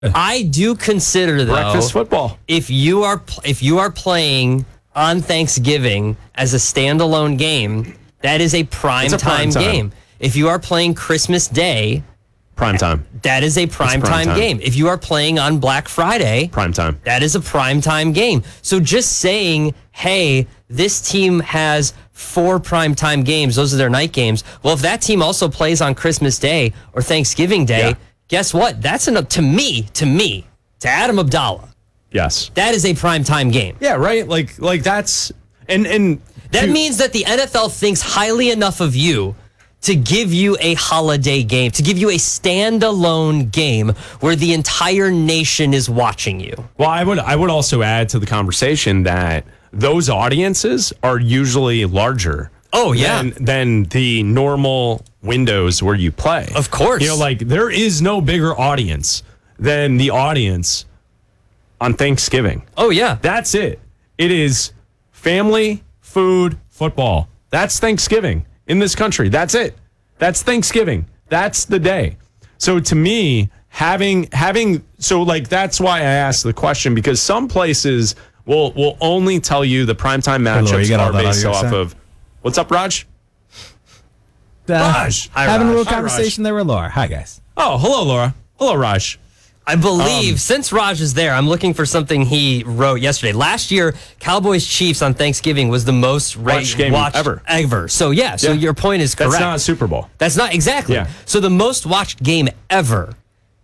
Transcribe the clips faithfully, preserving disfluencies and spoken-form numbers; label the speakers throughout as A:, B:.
A: I do consider, though,
B: breakfast football.
A: If you are if you are playing on Thanksgiving as a standalone game, that is a prime,
B: a
A: time,
B: prime time
A: game. If you are playing Christmas Day,
B: prime time.
A: That is a prime,
B: prime
A: time,
B: time
A: game. If you are playing on Black Friday,
B: prime time.
A: That is a prime time game. So just saying, hey, this team has four prime time games, those are their night games. Well, if that team also plays on Christmas Day or Thanksgiving Day, yeah. guess what? That's enough to me, to me, to Adam Abdallah.
B: Yes.
A: That is a prime time game.
B: Yeah, right? Like like that's and and
A: that
B: to,
A: means that the N F L thinks highly enough of you to give you a holiday game, to give you a standalone game where the entire nation is watching you.
B: Well, I would I would also add to the conversation that those audiences are usually larger.
A: Oh, yeah.
B: Than, than the normal windows where you play.
A: Of course.
B: You know, like there is no bigger audience than the audience on Thanksgiving.
A: Oh, yeah.
B: That's it. It is family, food, football. That's Thanksgiving in this country. That's it. That's Thanksgiving. That's the day. So to me, having having so like that's why I asked the question, because some places will will only tell you the primetime matchups
C: hey,
B: are based off set? of what's up, Raj?
C: Uh,
B: Raj.
C: Hi, having
B: Raj.
C: a real conversation Hi, there with Laura. Hi, guys.
B: Oh, hello, Laura. Hello, Raj.
A: I believe, um, since Raj is there, I'm looking for something he wrote yesterday. Last year, Cowboys-Chiefs on Thanksgiving was the most
B: watched game
A: watched
B: ever.
A: ever. So, yeah, so yeah. your point is correct.
B: That's not a Super Bowl.
A: That's not, exactly. Yeah. So the most watched game ever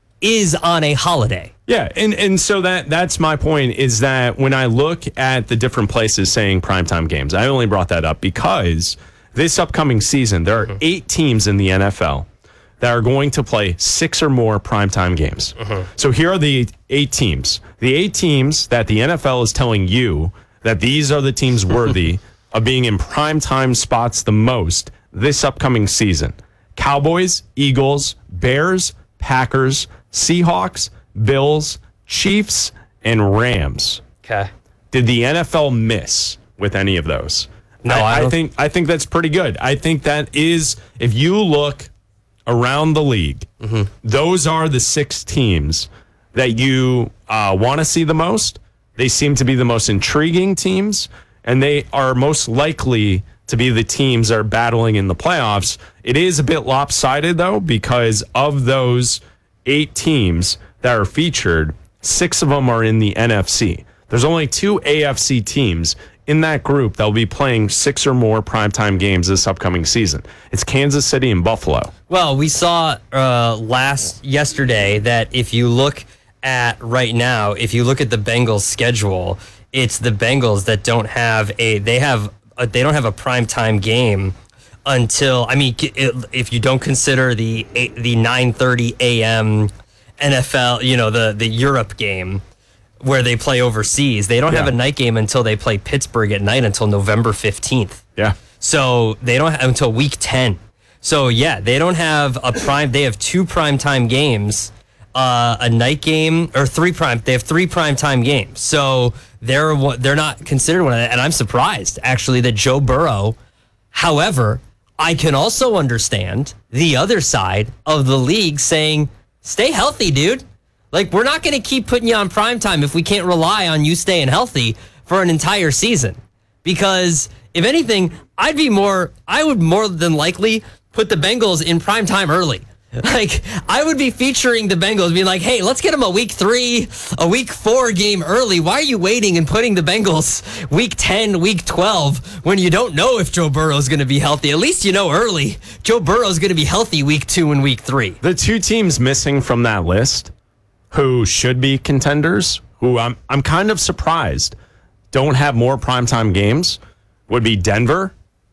A: is on a holiday.
B: Yeah, and, and so that that's my point, is that when I look at the different places saying primetime games, I only brought that up because this upcoming season, there are mm-hmm. eight teams in the N F L that are going to play six or more primetime games. Uh-huh. So here are the eight teams. The eight teams that the N F L is telling you that these are the teams worthy of being in primetime spots the most this upcoming season. Cowboys, Eagles, Bears, Packers, Seahawks, Bills, Chiefs, and Rams.
A: Okay.
B: Did the N F L miss with any of those?
A: No,
B: I,
A: I,
B: I think I think that's pretty good. I think that is, if you look around the league, mm-hmm. those are the six teams that you uh, want to see the most. They seem to be the most intriguing teams, and they are most likely to be the teams that are battling in the playoffs. It is a bit lopsided, though, because of those eight teams that are featured, six of them are in the N F C. There's only two A F C teams in that group that will be playing six or more primetime games this upcoming season. It's Kansas City and Buffalo.
A: Well, we saw uh, last yesterday that if you look at right now, if you look at the Bengals schedule, it's the Bengals that don't have a they have a, they don't have a primetime game until, I mean, if you don't consider the the nine thirty a.m. N F L, you know, the the Europe game where they play overseas. They don't yeah. have a night game until they play Pittsburgh at night until November fifteenth.
B: Yeah.
A: So they don't have until week ten. So yeah, they don't have a prime. They have two primetime games, uh, a night game, or three prime. They have three primetime games. So they're they're not considered one of that. And I'm surprised actually that Joe Burrow. However, I can also understand the other side of the league saying, "Stay healthy, dude. Like, we're not going to keep putting you on primetime if we can't rely on you staying healthy for an entire season." Because, if anything, I'd be more, I would more than likely put the Bengals in primetime early. Like, I would be featuring the Bengals, being like, hey, let's get them a week three, a week four game early. Why are you waiting and putting the Bengals week ten, week twelve when you don't know if Joe Burrow is going to be healthy? At least you know early Joe Burrow is going to be healthy week two and week three.
B: The two teams missing from that list who should be contenders, who I'm I'm kind of surprised don't have more primetime games, would be Denver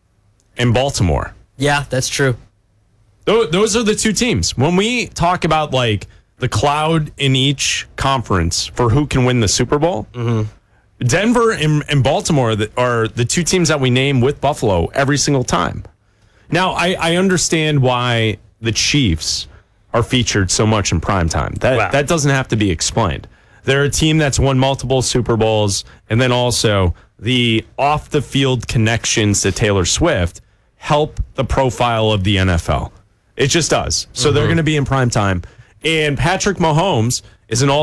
B: and Baltimore.
A: Yeah, that's true.
B: Those, those are the two teams. When we talk about like the cloud in each conference for who can win the Super Bowl, mm-hmm. Denver and, and Baltimore are the two teams that we name with Buffalo every single time. Now, I, I understand why the Chiefs are featured so much in primetime. That wow. that doesn't have to be explained. They're a team that's won multiple Super Bowls, and then also the off-the-field connections to Taylor Swift help the profile of the N F L. It just does. So mm-hmm. they're going to be in primetime. And Patrick Mahomes is an all